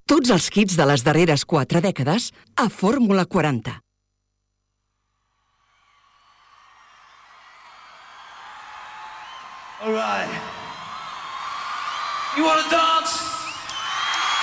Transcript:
Tots els hits de les darreres 4 dècades a Fórmula 40. All right. You wanna dance?